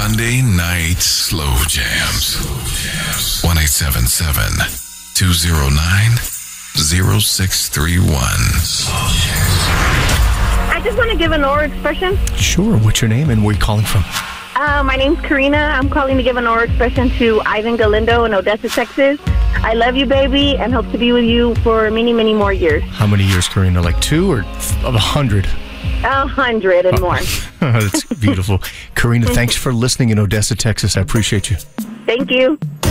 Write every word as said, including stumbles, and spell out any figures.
Sunday night slow jams. one eight seven seven, two zero nine, zero six three one. I just want to give an oral expression. Sure. What's your name and where are you calling from? Uh, my name's Karina. I'm calling to give an oral expression to Ivan Galindo in Odessa, Texas. I love you, baby, and hope to be with you for many, many more years. How many years, Karina? Like two or a hundred? A hundred and more. That's beautiful. Karina, thanks for listening in Odessa, Texas. I appreciate you. Thank you.